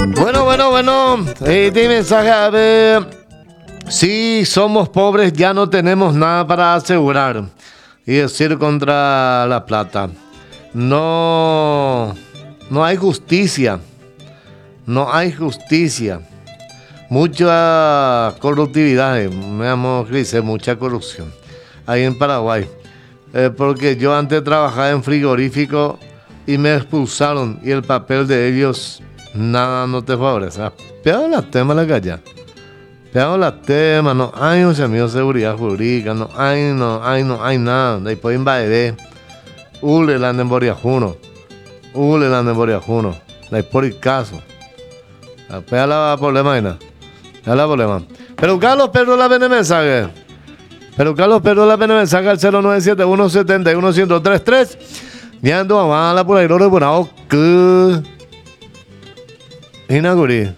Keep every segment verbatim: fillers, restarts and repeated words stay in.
Bueno, bueno, bueno. Este mensaje, a ver. Si somos pobres, ya no tenemos nada para asegurar. Y decir contra la plata. No, no hay justicia. No hay justicia. Mucha corruptividad. Me amo, dice, mucha corrupción. Ahí en Paraguay. Eh, porque yo antes trabajaba en frigorífico y me expulsaron. Y el papel de ellos, nada no te favorece. Peor la tema la calle. Peor la tema. No hay un servicio de seguridad jurídica. No hay, no hay, no hay nada. Después invadir. Ule la nemboria juno. Ule la nemboria juno. Después el caso. Pega la problema ahí, nada. Pega la problema. Pero Carlos Pedro la pene mensaje. Pero Carlos Pedro la pene mensaje al cero nueve siete uno siete uno uno cero tres tres. Viendo a la por ahí lo reporado que. Inaguri.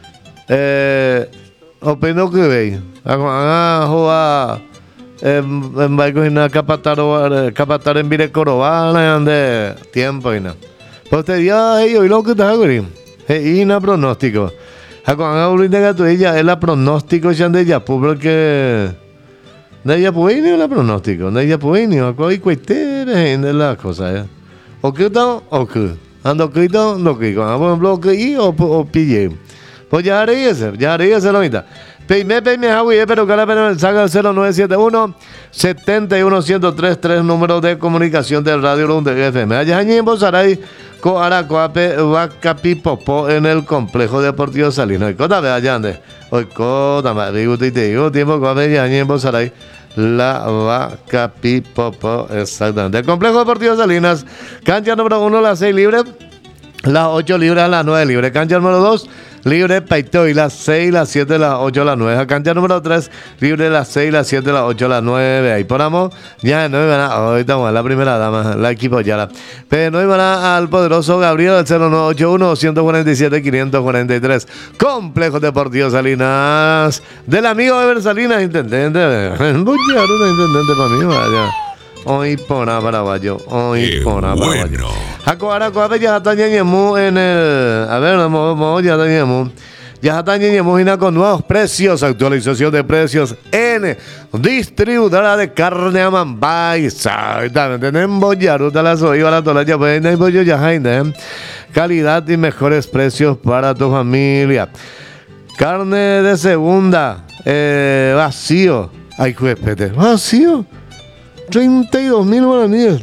Eh. Opino que veis. Haga jugar. En barcos y nada. Capatar en Vire Corobana. De tiempo y nada. Pues te digo, ellos y lo que está aguri. Y no pronóstico. Haga ahorita que tú ella es la pronóstico ya de ella porque de ella puede ni la pronóstico, de ella puede ni o coi cuestiones de las cosas. O que está o que ando que está no que por ejemplo que y o o pille. Pues ya haré eso, ya haré eso ahorita. Peime peime Javi, pero que la pena salga al cero nueve siete uno siete uno uno cero tres tres número de comunicación del Radio Lunde F M. Allá en Bosaray Coaracoape, Huacapipopo, en el complejo deportivo Salinas. Hoy cota, vea, allá ande. Hoy cota, me digo, te digo, tiempo que va a venir allá en Bosaray, la Huacapipopo, exactamente. El complejo deportivo Salinas, cancha número uno, las seis libres, las ocho libres, las nueve libres. Cancha número dos, libre Paito, y las seis, las siete, las ocho, las nueve. Cancha número tres, libre las seis, las siete, las ocho, las nueve. Ahí ponamos, ya no iban a, ahorita vamos a la primera dama, la equipo ya la. Pero no iban a, al poderoso Gabriel al cero nueve ocho uno, uno cuatro siete, cinco cuatro tres. Complejo Deportivo Salinas, del amigo Ever Salinas, intendente. Intendente para mí, vaya. Hoy pona paraguayo, hoy pona paraguayo. Jacoara Coape ya está ñeñemú en el. A ver, vamos, ya está ñeñemú. Ya está ñeñemú con nuevos precios, actualización de precios en distribuidora de carne Amambay. Exactamente, en Boyaruta, la soy, la tola, ya pueden ir bollo ya, calidad y mejores precios para tu familia. Carne de segunda, eh, vacío. Ay, cuépete, vacío. treinta y dos mil guaraníes.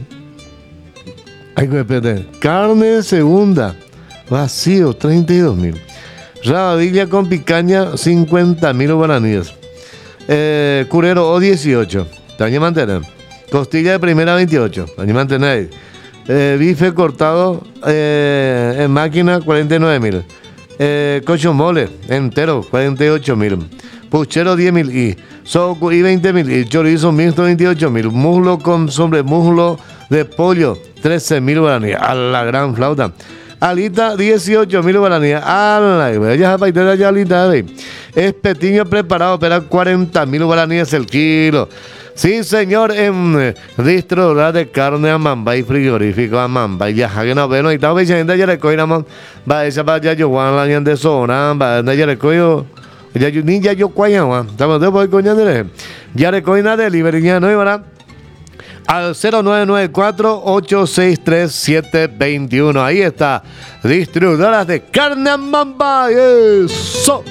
Ay, espérate. Carne de segunda. Vacío, treinta y dos mil. Rabadilla con picaña, cincuenta mil guaraníes. Eh, curero O dieciocho. También mantener. Costilla de primera, veintiocho. También mantener. Eh, bife cortado eh, en máquina, cuarenta y nueve mil. Eh, cocho mole entero, cuarenta y ocho mil. Puchero, diez mil y. Soco y veinte mil y chorizo mixto veintiocho mil, muslo con sobre muslo de pollo trece mil guaraníes, a la gran flauta. Alita dieciocho mil guaraníes, a la ya paitera ya alita de espetiño preparado para cuarenta mil guaraníes el kilo. Sí, señor, en eh, distribuidora de carne Amambay, frigorífico Amambay, ya que no ven, y tal vez ya le coinamos, va esa para ya yo Juan la de zona, va ya le coyo. Ya yo ni ya yo cuayama, estamos de hoy coña de ya le coina de liberiña no iba al cero nueve nueve cuatro ocho seis tres siete dos uno. Ahí está, distribuidoras de carne Amambay. Eso.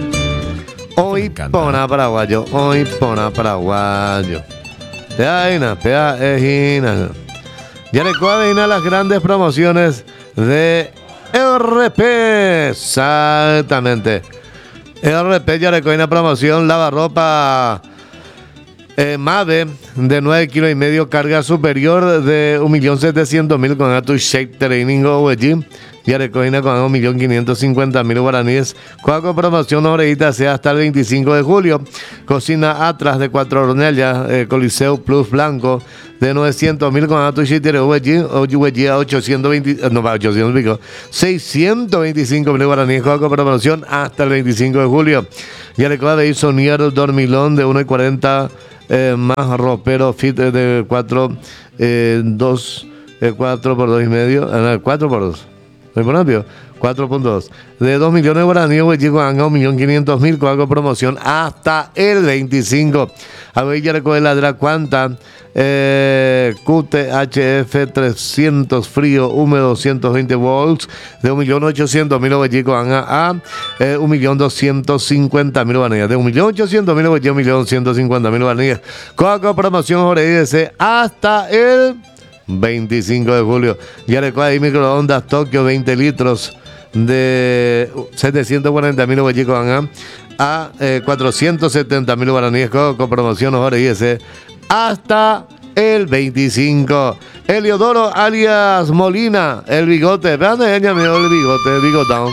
Hoy pona paraguayo, hoy pona paraguayo. Peaina, peaina. Ya le coina las grandes promociones de R P. Exactamente. R P ya le coina promoción, lavarropa eh, Mave de nueve kilos y medio, carga superior de un millón setecientos mil con Atu Shake Training O G. Ya le coina con un millón quinientos cincuenta mil guaraníes. Cuaco promoción orejita sea hasta el veinticinco de julio. Cocina Atlas de cuatro hornallas, eh, Coliseo Plus Blanco de novecientos mil con Atu Shake O G a ochocientos veinte, no, ochocientos pico, seiscientos veinticinco mil guaraníes. Cuaco promoción hasta el veinticinco de julio. Ya le coina de Sonier Dormilón de uno cuarenta eh, más ropero fit de cuatro, eh, dos, eh, cuatro por dos y medio, eh, cuatro por dos. Muy rápido. cuatro punto dos. De dos millones de guaraníes, güey, chico, han un millón quinientos mil, con algo promoción hasta el veinticinco. A ver, ya recoge la dra cuanta. Eh, Q T H F trescientos frío húmedo ciento veinte volts de un millón ochocientos mil chicos a eh, un millón doscientos cincuenta mil vanillas de un millón ochocientos mil un millón ciento cincuenta mil vanillas con promoción Jorge I D C hasta el veinticinco de julio. Ya recoge ahí microondas Tokio veinte litros de setecientos cuarenta mil chicos a a eh, cuatrocientos setenta mil guaraníes con, con promoción Jorge I D C hasta el veinticinco. Eliodoro alias Molina, el bigote. Vean, ella me dio el bigote, el bigotón.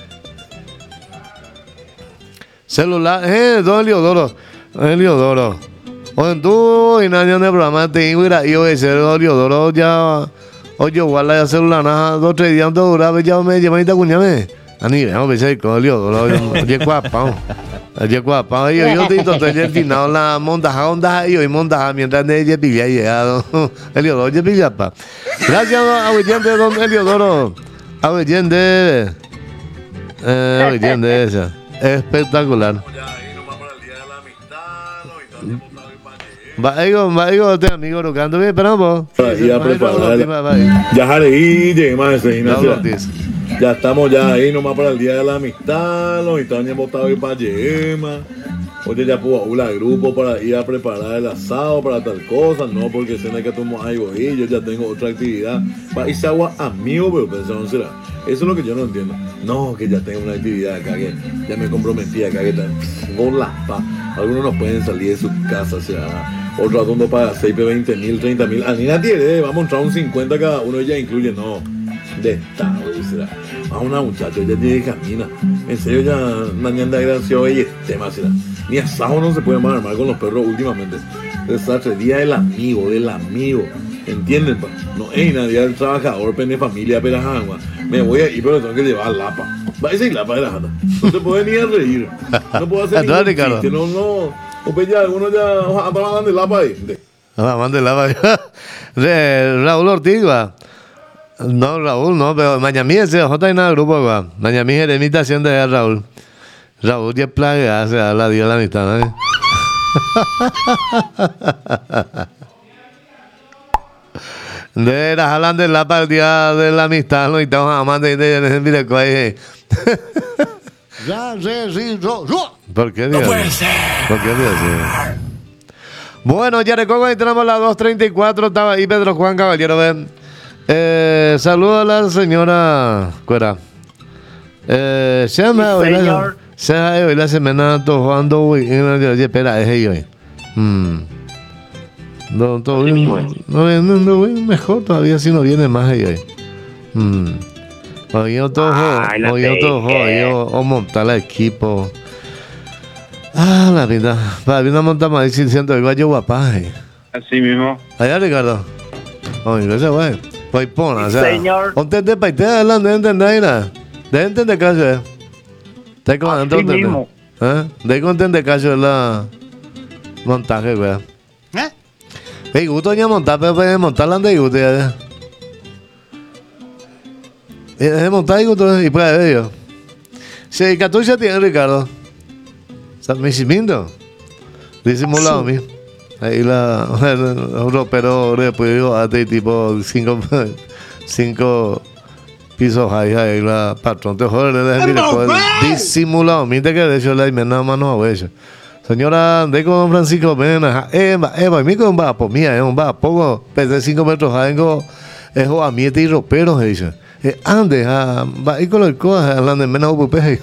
Celular, eh, don Eliodoro. Eliodoro. Oye, tú, y nadie en el programa te digo, y yo, ese Eliodoro ya. Oye, igual la celular, nada, dos, tres días, antes duraba, ya me llaman y te cuñame. Ani, vamos a pensar con Eliodoro, oye, guapa. Oye, guapa, yo, yo te intenté el final, la montaja, onda, y hoy montaja, mientras de ella pilla y llegado. Eliodoro, oye, pilla, pa. Gracias, Avellende, don Eliodoro. Avellende. Eh, Avellende, esa. Espectacular. Va, digo, va, digo, te amigo, lo canto bien, esperamos. Ya preparar. Ya Jareí, llegué más ese gimnasio. Ya estamos ya ahí nomás para el día de la amistad, los gitanos hemos estado ahí para Yema. Oye, ya puedo hablar al grupo para ir a preparar el asado, para tal cosa, no, porque se me que tomar algo ahí, yo ya tengo otra actividad. Para irse agua amigo, pero pensaron será. Eso es lo que yo no entiendo. No, que ya tengo una actividad acá, que ya me comprometí acá, que tal. Hola, pa. Algunos no pueden salir de su casa, o sea, otro adundo para seis P veinte mil, treinta mil. A ni nadie, vamos a entrar un cincuenta cada uno, ya incluye, no. De estado, será. A una muchacha, ella tiene camina. En serio, ya Nañanda Gracio y este más será. Ni asado no se puede más armar con los perros últimamente. Desastre, día del amigo, del amigo. ¿Entienden, pa? No es nadie del trabajador, pene familia, perajagua. Me voy a ir, pero tengo que llevar lapa. Va a decir lapa de la jata. No se puede ni a reír. No puedo hacer ningún chiste. No, no. O pues ya, algunos ya para mandar lapa ahí. Ah, mande lapa ahí. Raúl Ortiz, va. No, Raúl, no, pero Mañamí ese J y nada grupo, va. Mañamí es imitación de Raúl. Raúl ya plaga, se habla de la amistad, ¿no? De la jalan de la partida de la amistad, no, y estamos amando de de de de Ya, sí, sí, yo, yo. ¿Por qué Dios? No puede ser. ¿Por qué Dios? Bueno, ya recuerdo que entramos a las dos treinta y cuatro, estaba ahí Pedro Juan Caballero, ven. Eh, saludo a la señora Cuera. Eh, se llama hoy la, se llama hoy la semana todo jugando, uy, espera, es ello. Hmm. No, todo bien, no, no, no, mejor todavía si no viene más ahí. Hmm. Hoy yo todo juego, hoy yo todo juego, o montar el equipo. Ah, la vida, la vida monta más diciendo el gallo guapaje. Así mismo. Allá, Ricardo. Oye, ese güey. Pues pon, o sea, señor. Ponte de paite adelante, de entender nada. De entender caso, eh. Te con así mismo. ¿Eh? De contender caso la montaje, güey. ¿Eh? Me gusta ya montar, pero puede montarla de gusto ya. Es montar y gusto y puede ver yo. Si catorce tiene Ricardo. San Mishimindo. Disimulado a mí. Ahí la pero después yo hace tipo cinco cinco pisos ahí ahí la patrón te joder le disimulado mire que de hecho la nada más no a eso señora de con Francisco ven Eva Eva mi con va por mía es un va poco pese cinco metros algo es o a mí te y ropero dice ande a va y con el coja hablando de menos pupe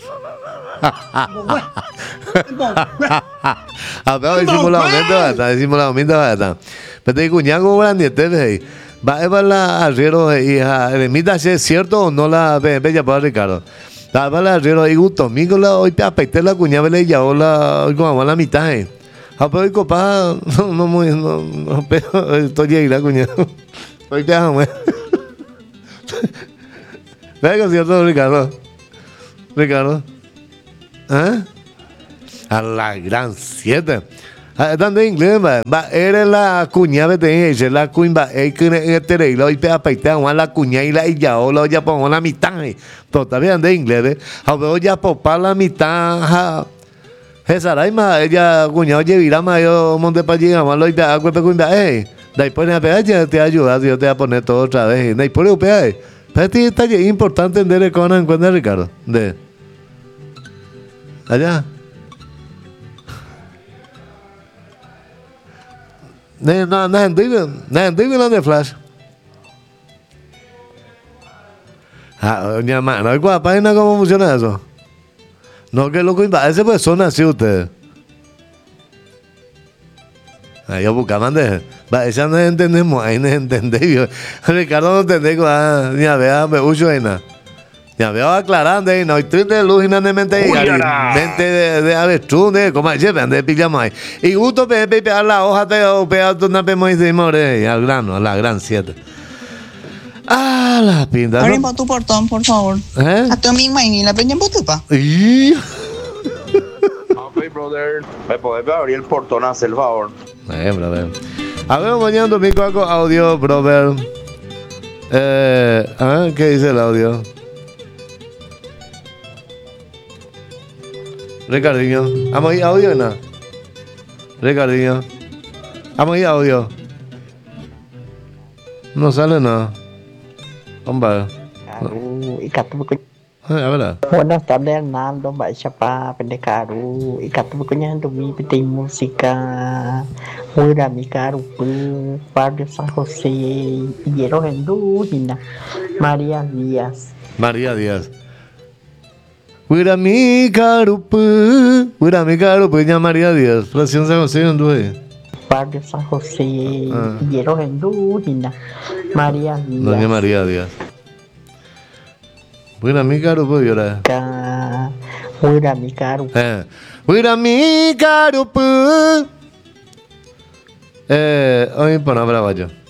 a ver disimulamente va a estar disimulamente va a estar pero te cuñago grande te va a ver la arriero y a ermita si es cierto o no la bella para Ricardo va a la arriero y gusto migo la hoy te apete la cuñada le ya la como la mitad eh a pero copa no no muy no pero estoy ahí la cuñada hoy te amo venga cierto Ricardo Ricardo ¿eh? A la gran siete. Están de inglés, va. Va, eres la cuña de tener, la cuña, va, es que este rey lo ipe a peitar, Juan la cuña y la y ya, o lo ya pongo la mitad. Pero también de inglés, ¿eh? A ver, ya popar la mitad. Esa raima, ella cuña, oye, virá, ma, yo monte para allí, Juan lo ipe a cuña, cuña, eh. Después de pegar, ya te ayuda, yo te voy a poner todo otra vez. Después de pegar, pero este detalle es importante entender cómo nos encuentra Ricardo. De allá. No, no, no entiendo, no entiendo de Flash. Ah, doña mano, ¿hay cuál página cómo funciona eso? No, que loco, ese pues son así ustedes. Ahí yo buscaban de. Va, esa no entendemos, ahí no entendemos. Ricardo no entendemos, ah, ni a ver, me uso ahí nada. Ya veo aclarando ahí, no, y tú de luz y no de mente, mente de, de avestruz, de como ayer, de pillamos ahí. Y gusto pe pegar la hoja de o pegar tu nape muy de more, al grano, a la gran siete. Ah, la pinta. Abren ¿no? Tu portón, por favor. ¿Eh? A tu amigo y la peña botupa. Y. Ok, brother. ¿Me podés abrir el portón? Haz el favor. Eh, brother. A ver, mañana domingo hago audio, brother. Eh, a ver, ¿qué dice el audio? Ricardinho, ¿vamos a ir audio o no? Ricardinho, ¿vamos a ir audio? No sale nada. Hombre. A ver. Buenas tardes, Hernando, Mbak Chapa, Pendekaru, ikatubukunya Dumi, Peti Música, Mura Mikaru, Barrio San José, Hierro Hendúgina, María Díaz. María Díaz. Mira mi carupu, mira mi carupu, ya María Díaz, Fracción San José, Honduras. Barrio San José, ah. Hierro Hendúgina, María Díaz. Doña María Díaz. Mira mi carupu, llora. Mira mi carupu. Eh, mira mi carupu. Eh, hoy por no bravo yo.